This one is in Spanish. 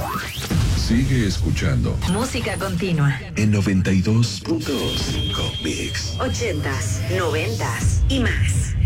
Sigue escuchando Música continua. en 92.5 Mix. 80s, 90s y más.